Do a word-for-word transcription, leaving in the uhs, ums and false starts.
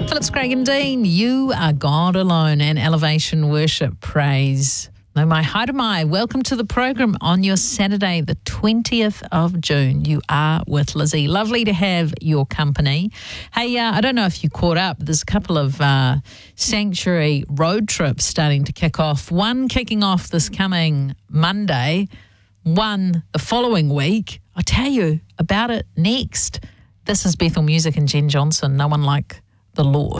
Phillips, Craig and Dean, you are God alone, and Elevation Worship Praise. No, my hi to my. Welcome to the program on your Saturday, the twentieth of June. You are with Lizzie. Lovely to have your company. Hey, uh, I don't know if you caught up. There's a couple of uh, sanctuary road trips starting to kick off. One kicking off this coming Monday, one the following week. I'll tell you about it next. This is Bethel Music and Jen Johnson. No one like the Lord.